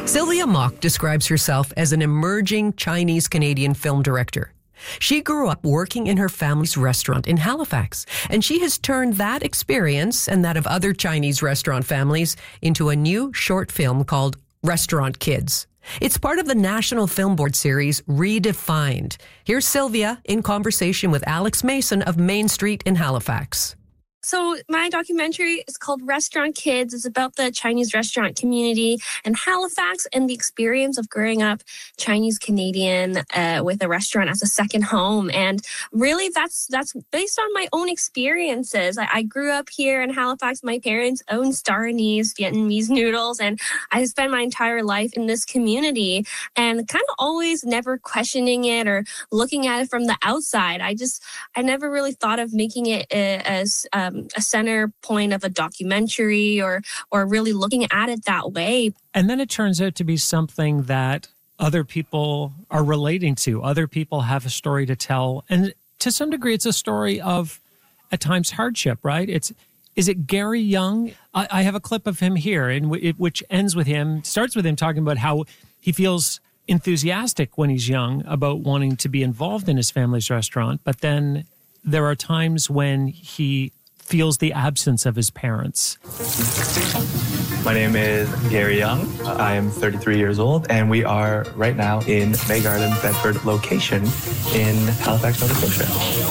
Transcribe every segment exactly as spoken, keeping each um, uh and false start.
Sylvia Mock describes herself as an emerging Chinese-Canadian film director. She grew up working in her family's restaurant in Halifax, and she has turned that experience and that of other Chinese restaurant families into a new short film called Restaurant Kids. It's part of the National Film Board series Redefined. Here's Sylvia in conversation with Alex Mason of Main Street in Halifax. So my documentary is called Restaurant Kids. It's about the Chinese restaurant community in Halifax and the experience of growing up Chinese Canadian uh, with a restaurant as a second home. And really, that's that's based on my own experiences. I, I grew up here in Halifax. My parents owned Star Anise Vietnamese noodles, and I spent my entire life in this community and kind of always never questioning it or looking at it from the outside. I just, I never really thought of making it uh, as um, a center point of a documentary or or really looking at it that way. And then it turns out to be something that other people are relating to. Other people have a story to tell. And to some degree, it's a story of, at times, hardship, right? It's Is it Gary Young? I, I have a clip of him here, in w- it, which ends with him, starts with him talking about how he feels enthusiastic when he's young about wanting to be involved in his family's restaurant. But then there are times when he feels the absence of his parents. My name is Gary Young. I am thirty-three years old, and we are right now in May Garden, Bedford location in Halifax, Nova Scotia.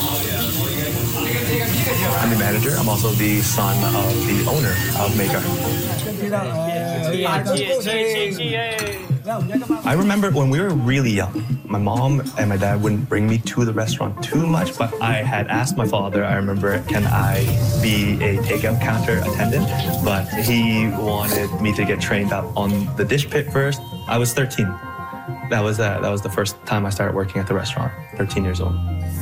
I'm the manager. I'm also the son of the owner of May Garden. I remember when we were really young, my mom and my dad wouldn't bring me to the restaurant too much, but I had asked my father, I remember, can I be a takeout counter attendant? But he wanted me to get trained up on the dish pit first. I was thirteen. That was, uh, that was the first time I started working at the restaurant, thirteen years old.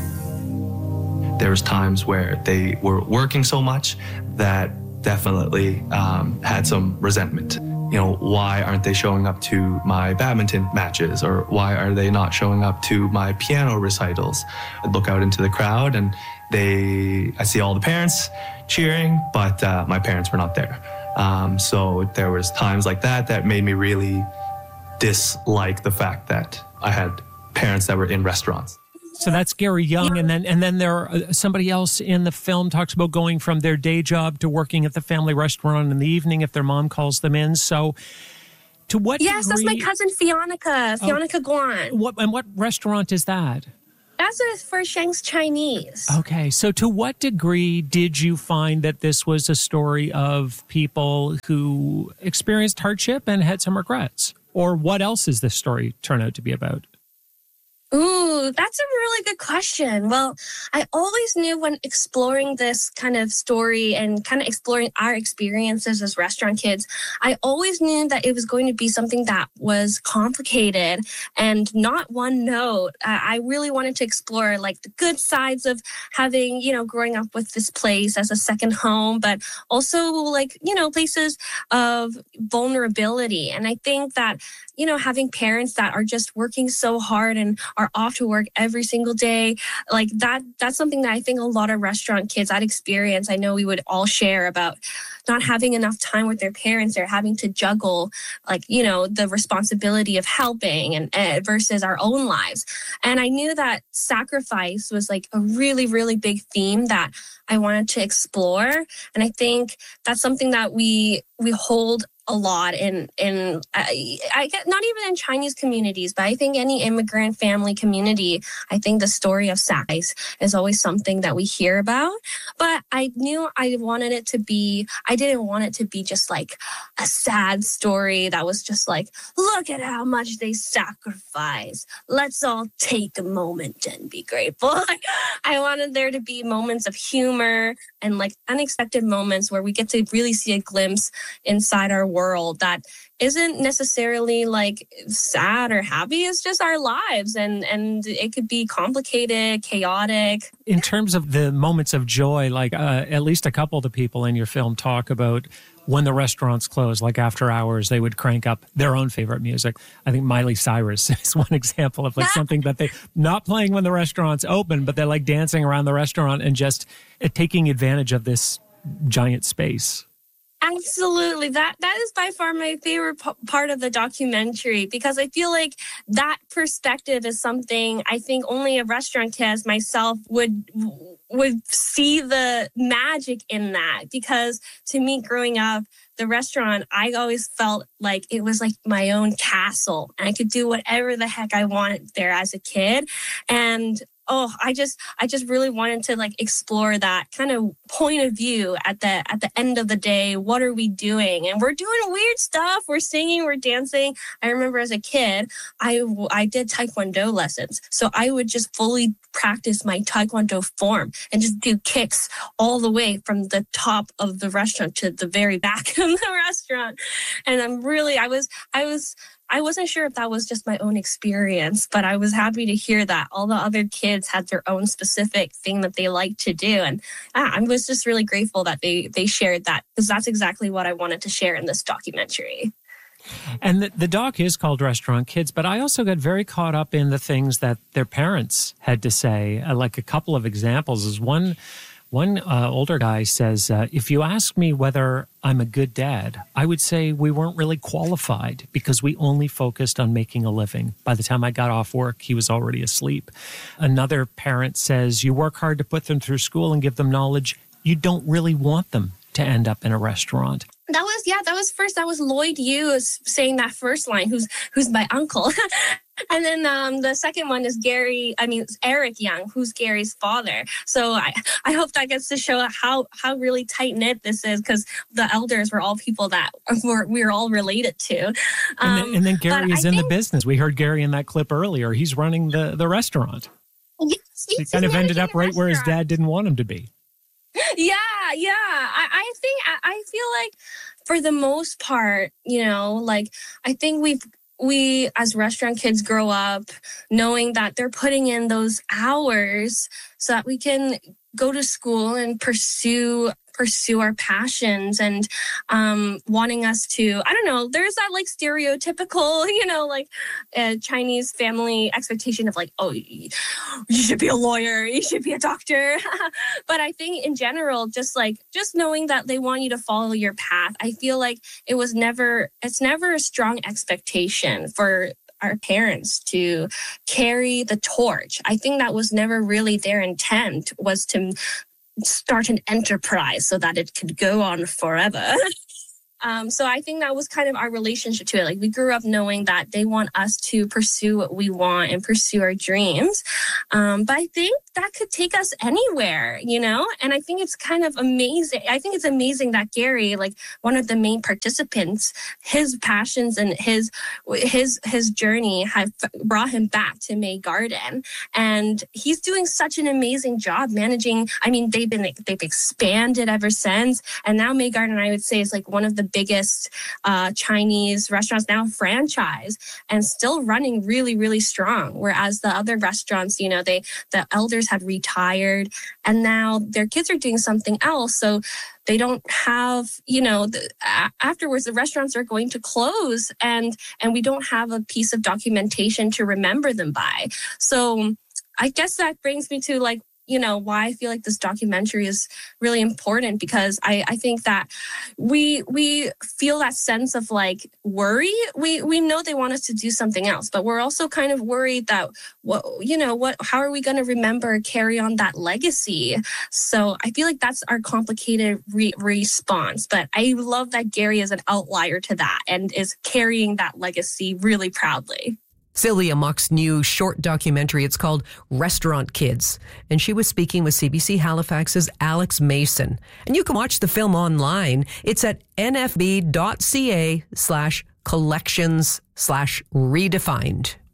There was times where they were working so much that definitely um, had some resentment. You know, why aren't they showing up to my badminton matches? Or why are they not showing up to my piano recitals? I'd look out into the crowd and they, I see all the parents cheering, but uh, my parents were not there. Um, so there was times like that that made me really dislike the fact that I had parents that were in restaurants. So that's Gary Young, and then and then there are, somebody else in the film talks about going from their day job to working at the family restaurant in the evening if their mom calls them in. So, to what Yes, degree, that's my cousin Fionica, Fionica oh, Guan. What and what restaurant is that? That's a for Shang's Chinese. Okay, so to what degree did you find that this was a story of people who experienced hardship and had some regrets? Or what else does this story turn out to be about? Ooh, that's a really good question. Well, I always knew when exploring this kind of story and kind of exploring our experiences as restaurant kids, I always knew that it was going to be something that was complicated and not one note. I really wanted to explore like the good sides of having, you know, growing up with this place as a second home, but also like, you know, places of vulnerability. And I think that, you know, having parents that are just working so hard and are off to work every single day, like that, that's something that I think a lot of restaurant kids, that experience, I know we would all share about not having enough time with their parents or having to juggle, like, you know, the responsibility of helping and uh, versus our own lives. And I knew that sacrifice was like a really, really big theme that I wanted to explore. And I think that's something that we we hold a lot in, in I, I get not even in Chinese communities, but I think any immigrant family community, I think the story of sacrifice is always something that we hear about. But I knew I wanted it to be, I didn't want it to be just like a sad story that was just like, look at how much they sacrifice. Let's all take a moment and be grateful. I wanted there to be moments of humor and like unexpected moments where we get to really see a glimpse inside our world that isn't necessarily like sad or happy. It's just our lives, and and it could be complicated, chaotic. In terms of the moments of joy, like uh, at least a couple of the people in your film talk about when the restaurants close, like after hours, they would crank up their own favorite music. I think Miley Cyrus is one example of like something that they not playing when the restaurant's open, but they're like dancing around the restaurant and just uh, taking advantage of this giant space. Absolutely. That that is by far my favorite p- part of the documentary, because I feel like that perspective is something I think only a restaurant kid as myself would would see the magic in that. Because to me, growing up, the restaurant, I always felt like it was like my own castle, and I could do whatever the heck I wanted there as a kid. And oh, I just, I just really wanted to like explore that kind of point of view at the, at the end of the day. What are we doing? And we're doing weird stuff. We're singing, we're dancing. I remember as a kid, I, I did Taekwondo lessons. So I would just fully practice my Taekwondo form and just do kicks all the way from the top of the restaurant to the very back of the restaurant. And I'm really, I was, I was, I wasn't sure if that was just my own experience, but I was happy to hear that all the other kids had their own specific thing that they liked to do. And I was just really grateful that they, they shared that, because that's exactly what I wanted to share in this documentary. And the, the doc is called Restaurant Kids, but I also got very caught up in the things that their parents had to say. Uh, like a couple of examples is one... One uh, older guy says, uh, if you ask me whether I'm a good dad, I would say we weren't really qualified because we only focused on making a living. By the time I got off work, he was already asleep. Another parent says, you work hard to put them through school and give them knowledge. You don't really want them to end up in a restaurant. That was, yeah, that was first, that was Lloyd Yu saying that first line, who's who's my uncle. And then um, the second one is Gary, I mean, Eric Young, who's Gary's father. So I, I hope that gets to show how, how really tight-knit this is, because the elders were all people that we're, we were all related to. Um, and, then, and then Gary is I in think, the business. We heard Gary in that clip earlier. He's running the, the restaurant. Yes, he kind of ended up right where his dad didn't want him to be. Yeah, yeah. I, I think, I, I feel like for the most part, you know, like, I think we've, we as restaurant kids grow up knowing that they're putting in those hours so that we can go to school and pursue pursue our passions, and um, wanting us to, I don't know, there's that like stereotypical, you know, like uh, Chinese family expectation of like, oh, you should be a lawyer, you should be a doctor. But I think in general, just like, just knowing that they want you to follow your path, I feel like it was never, it's never a strong expectation for our parents to carry the torch. I think that was never really their intent, was to start an enterprise so that it could go on forever. Um, so I think that was kind of our relationship to it. Like, we grew up knowing that they want us to pursue what we want and pursue our dreams. Um, but I think that could take us anywhere, you know? And I think it's kind of amazing. I think it's amazing that Gary, like one of the main participants, his passions and his his his journey have brought him back to May Garden. And he's doing such an amazing job managing. I mean, they've been they've expanded ever since. And now May Garden, I would say, is like one of the biggest uh, Chinese restaurants now franchise, and still running really, really strong. Whereas the other restaurants, you know, they the elders had retired, and now their kids are doing something else. So they don't have, you know, the, a- afterwards the restaurants are going to close, and and we don't have a piece of documentation to remember them by. So I guess that brings me to like, you know, why I feel like this documentary is really important, because I, I think that we we feel that sense of like worry. We we know they want us to do something else, but we're also kind of worried that, what, you know, what, how are we going to remember, carry on that legacy? So I feel like that's our complicated re- response. But I love that Gary is an outlier to that and is carrying that legacy really proudly. Sylvia Mock's new short documentary, it's called Restaurant Kids. And she was speaking with C B C Halifax's Alex Mason. And you can watch the film online. It's at nfb.ca slash collections slash redefined.